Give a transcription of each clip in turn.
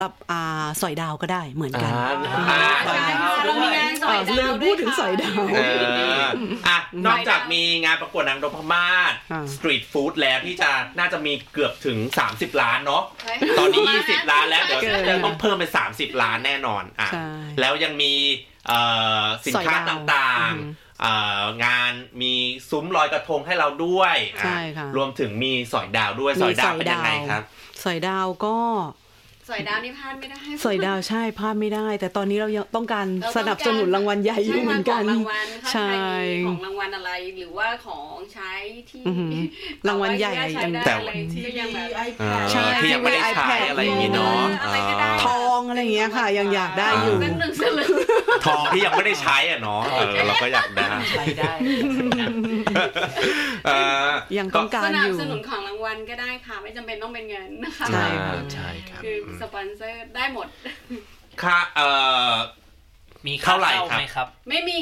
สอยดาวก็ได้เหมือนกันเรามีงานสอยดาวลืมพูดถึงสอยดาวนอกจากมีงานประกวดนางนพมาศสตรีทฟู้ดแล้วที่จะน่าจะมีเกือบถึง30ล้านเนาะตอนนี้20ล้านแล้วเดี๋ยวจะต้องเพิ่มเป็น30ล้านแน่นอนแล้วยังมีสินค้าต่างๆงานมีซุ้มลอยกระทงให้เราด้วยรวมถึงมีสอยดาวด้วยสอยดาวเป็นยังไงครับสอยดาวก็สอยดาวนี่พลาดไม่ได้สอยดาวใช่พลาดไม่ได้แต่ตอนนี้เรายังต้องการสนับสนุนรางวัลใหญ่อยู่เหมือนกันใช่ของรางวัลอะไรหรือว่าของใช้ที่รางวัลใหญ่แต่ที่ยังแบบใช่ที่ยังไม่ได้ใช้อะไรอย่างงี้เนาะทองอะไรอย่างเงี้ยค่ะยังอยากได้อยู่ทองที่ยังไม่ได้ใช้อ่ะเนาะเราก็อยากได้ใช้ได้ยังต้องการอยู่สนับสนุนของรางวัลก็ได้ค่ะไม่จำเป็นต้องเป็นเงินนะคะใช่ครับคือสปอนเซอร์ได้หมดค่ามีเท่าไหร่ครับไม่มี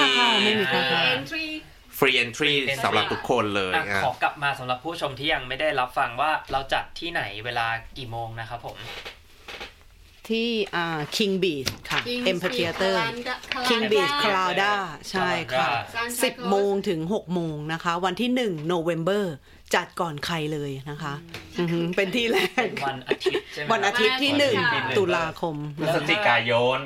ฟรีเอนทรีสำหรับทุกคนเลยขอกลับมาสำหรับผู้ชมที่ยังไม่ได้รับฟังว่าเราจัดที่ไหนเวลากี่โมงนะครับผมที่King Beach ค่ะ Empire Theater King Beach Calada ใช่ค่ะ10 โมงถึง 6 โมงนะคะวันที่1 November จัดก่อนใครเลยนะคะเป็นที่แรกวันอาทิตย์ใช่ไหมวันอาทิตย์ที่1 ตุลาคมพฤศจิกายน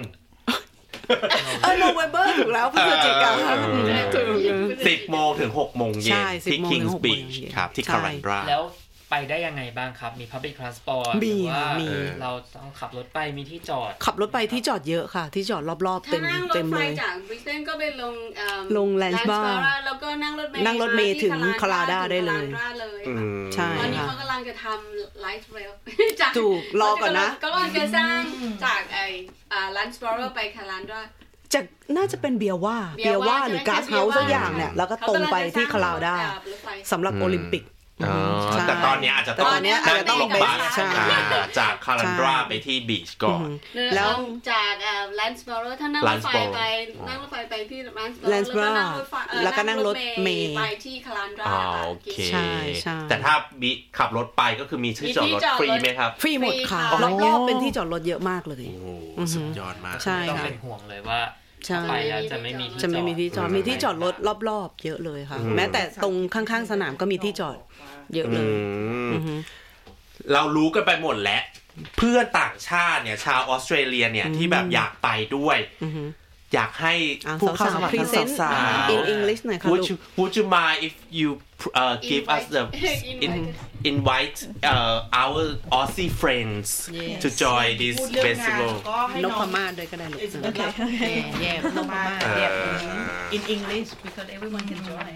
November ถูกแล้วพฤศจิกายน 10 โมงถึง 6 โมงเย็นที่ King Beach ครับที่ Calada แล้วไปได้ยังไงบ้างครับมี public transport หรือว่าเราต้องขับรถไปมีที่จอดขับรถไปที่จอดเยอะค่ะที่จอดรอบๆเต็มเลยถ้านั่งรถไฟจากบริสเบนก็ไปลงแลนด์บาร์แล้วก็นั่งรถเมล์ถึงคาราดาได้เลยใช่ตอนนี้เขากำลังจะทำไลท์เรลถูกรอก่อนนะก็กำลังจะสร้างจากแลนด์บาร์ไปคาราดาน่าจะเป็นเบียว่าหรือก๊าซเฮาส์สักอย่างเนี่ยแล้วก็ตรงไปที่คาราดาสำหรับโอลิมปิกแต่ตอนนี้อาจจะต้องลงบัสจากคารันดราไปที่บีชก่อนแล้วจากแลนด์บอร์ถ้านั่งรถไฟไปที่แลนด์บอร์แล้วก็นั่งรถเมล์ไปที่คารันดราโอเคแต่ถ้าบีขับรถไปก็คือมีที่จอดรถฟรีไหมครับฟรีหมดค่ะรอบๆเป็นที่จอดรถเยอะมากเลยสุดยอดมากต้องเป็นห่วงเลยว่าไปแล้วจะไม่มีที่จอดมีที่จอดรถรอบๆเยอะเลยค่ะแม้แต่ตรงข้างๆสนามก็มีที่จอดเยอะเลยเรารู้กันไปหมดแล้วเพื่อนต่างชาติเนี่ยชาวออสเตรเลียเนี่ยที่แบบอยากไปด้วยอยากให้ผู้เข้าสมัครทั้งสาว in English หน่อยค่ะ Would you mind if you give us the invite our Aussie friends to join this festival นพมาศด้วยก็ได้ลูก Okay yeah นพมาศ in English because everyone can join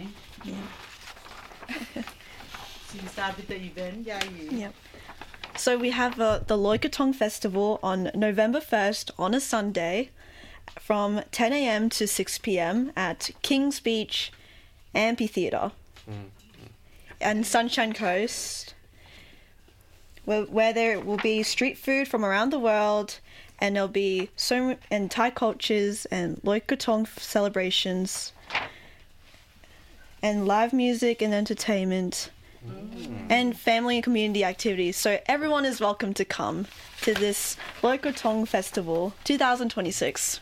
So you start with the event Yep. So we have the Loi Krathong Festival on November 1st on a Sunday from 10 a.m. to 6 p.m. at Kings Beach Amphitheatre and Sunshine Coast, where there will be street food from around the world, and there'll be and Thai cultures and Loi Krathong celebrations, and live music and entertainment. And family and community activities. So everyone is welcome to come to this Loi Krathong Festival 2026.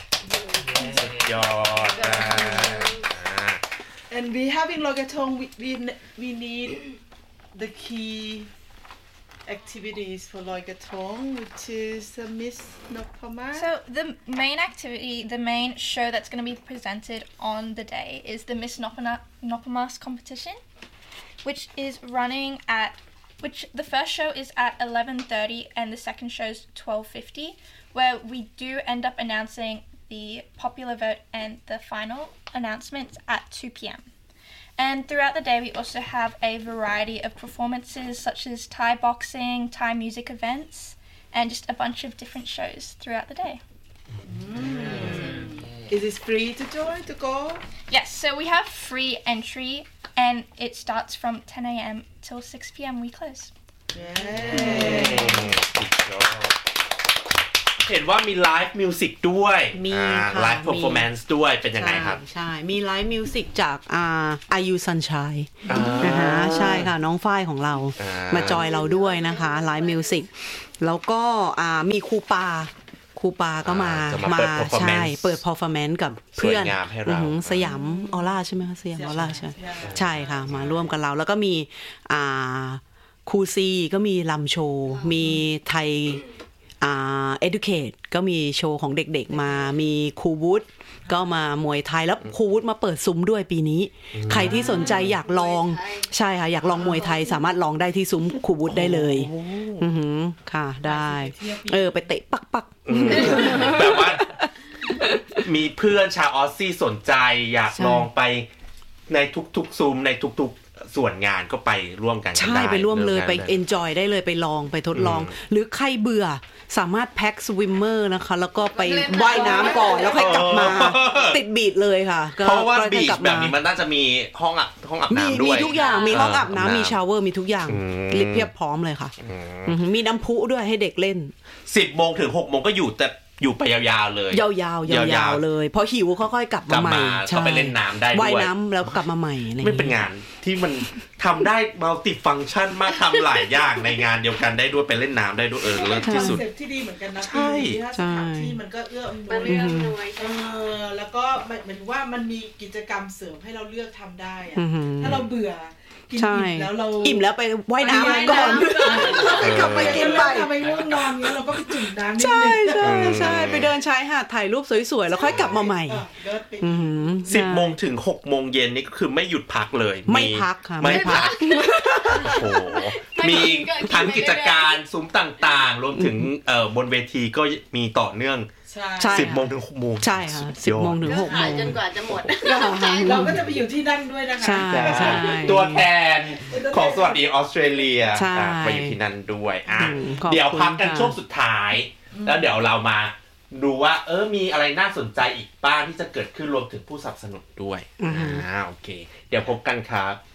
And we having Loi Krathong, we need the key activities for Loi Krathong, which is Miss Nopama. So the main activity, the main show that's going to be presented on the day is the Miss Nopamas competition, which is running which the first show is at 11:30 and the second show is 12:50, where we do end up announcing the popular vote and the final announcements at 2 p.m. And throughout the day we also have a variety of performances such as Thai boxing, Thai music events, and just a bunch of different shows throughout the day. Is it free to join, to go? Yes, so we have free entry and it starts from 10 a.m. till 6 p.m. we close. Yay! เห็นว่ามีไลฟ์มิวสิกด้วยมีค่ะไลฟ์เพอร์ฟอร์แมนซ์ด้วยเป็นยังไงครับใช่มีไลฟ์มิวสิกจากอายุซันชัยนะคะใช่ค่ะน้องฝ้ายของเรามาจอยเราด้วยนะคะไลฟ์มิวสิกแล้วก็มีครูปาก็มาใช่เปิด performance กับเพื่อนสยามออร่าใช่ไหมคะสยามออร่าใช่ค่ะมาร่วมกันเราแล้วก็มีครูซีก็มีลำโชว์มีไทยeducate ก็มีโชว์ของเด็กๆมามีครูวุฒิก็มามวยไทยแล้วครูวุฒิมาเปิดซุ้มด้วยปีนี้ใครที่สนใจอยากลองใช่ค่ะอยากลองมวยไทยสามารถลองได้ที่ซุ้มครูวุฒิได้เลยค่ะได้ไปเตะปักแบบว่ามีเพื่อนชาวออสซี่สนใจอยากลองไปในทุกๆซุ้มในทุกๆส่วนงานก็ไปร่วมกันใช่ไปร่วมเลยไป enjoy ได้เลยไปลองไปทดลองหรือใครเบื่อสามารถแพ็คสวิมเมอร์นะคะแล้วก็ไปว่ายน้ำก่อนแล้วค่อยกลับมาติดบีชเลยค่ะเพราะว่าบีชแบบนี้มันน่าจะมีห้องอาบน้ำด้วยมีทุกอย่างมีห้องอาบน้ำมีชาวเวอร์มีทุกอย่างเพียบพร้อมเลยค่ะมีน้ำพุด้วยให้เด็กเล่น 10 โมงถึง 6 โมงก็อยู่ไปยาวๆเลยยาวๆเลยพอหิวค่อยๆกลับมาใหม่ก็ไปเล่นน้ำได้ด้วยว่ายน้ำแล้วกลับมาใหม่ไม่เป็นงานที่มันทำได้มัลติฟังก์ชันมากทำหลายอย่างในงานเดียวกันได้ด้วยไปเล่นน้ำได้ด้วยเลิศที่สุดเสร็จที่ดีเหมือนกันนะใช่สถานที่มันก็เอื้ออำนวยแล้วก็เหมือนว่ามันมีกิจกรรมเสริมให้เราเลือกทำได้ถ้าเราเบื่อกินอิ่มแล้วเราอิ่มแล้วไปว่ายน้ำก่อนกลับไปกินไปทำไมง่วงนอนเงี้ยเราก็ไปจุ่มน้ำนิดนึงใช่ไปเดินชายหาดถ่ายรูปสวยๆแล้วค่อยกลับมาใหม่ 10 โมงถึง 6 โมงเย็นนี่ก็คือไม่หยุดพักเลยไม่พักค่ะไม่พักโอ้มีทั้งกิจการซุ้มต่างๆรวมถึงบนเวทีก็มีต่อเนื่อง10 โมงถึง 6 โมงใช่ค่ะ10 โมงถึง 6 โมงจนกว่าจะหมดเราก็จะไปอยู่ที่นั่นด้วยนะคะใช่ตัวแทนของสวัสดีออสเตรเลียไปอยู่ที่นั่นด้วยเดี๋ยวพักกันช่วงสุดท้ายแล้วเดี๋ยวเรามาดูว่ามีอะไรน่าสนใจอีกบ้างที่จะเกิดขึ้นรวมถึงผู้สนับสนุนด้วยโอเคเดี๋ยวพบกันครับ